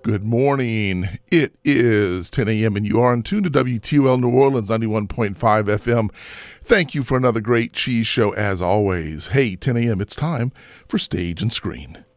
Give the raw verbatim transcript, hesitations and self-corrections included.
Good morning. It is ten a.m. and you are in tune to W T O L New Orleans ninety-one point five F M. Thank you for another great cheese show as always. Hey, ten a.m. it's time for Stage and Screen.